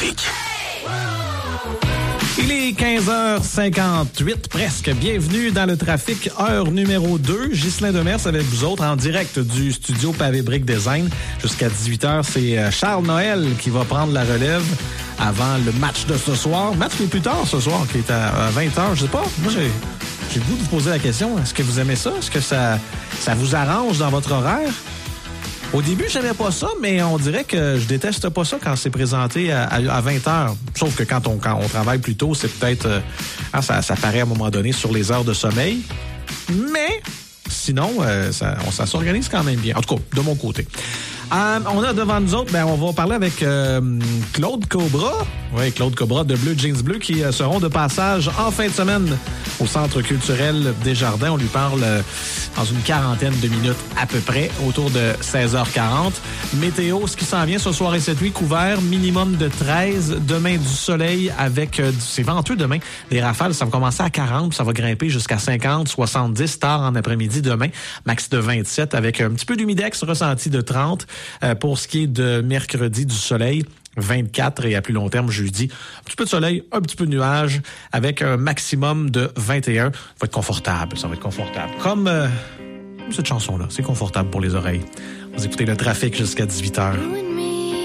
trafic. Il est 15h58 presque. Bienvenue dans le trafic, heure numéro 2. Ghislain Demers avec vous autres en direct du studio Pavé Brick Design. Jusqu'à 18h, c'est Charles Noël qui va prendre la relève avant le match de ce soir. Match qui est plus tard ce soir, qui est à 20h. Je sais pas, moi j'ai le goût de vous poser la question. Est-ce que vous aimez ça? Est-ce que ça vous arrange dans votre horaire? Au début, j'aimais pas ça, mais on dirait que je déteste pas ça quand c'est présenté à 20h. Sauf que quand on travaille plus tôt, c'est peut-être... ça paraît à un moment donné sur les heures de sommeil. Mais sinon, ça s'organise quand même bien. En tout cas, de mon côté. On a devant nous autres, on va parler avec Claude Cobra. Oui, Claude Cobra de Bleu Jeans Bleu qui seront de passage en fin de semaine au Centre culturel Desjardins. On lui parle dans une quarantaine de minutes à peu près, autour de 16h40. Météo, ce qui s'en vient ce soir et cette nuit, couvert, minimum de 13. Demain, du soleil avec... c'est venteux demain. Les rafales, ça va commencer à 40, puis ça va grimper jusqu'à 50, 70 tard en après-midi demain. Max de 27 avec un petit peu d'humidex ressenti de 30. Pour ce qui est de mercredi, du soleil, 24 et à plus long terme, jeudi, un petit peu de soleil, un petit peu de nuage avec un maximum de 21. Ça va être confortable, ça va être confortable. Comme cette chanson-là, c'est confortable pour les oreilles. Vous écoutez le trafic jusqu'à 18h.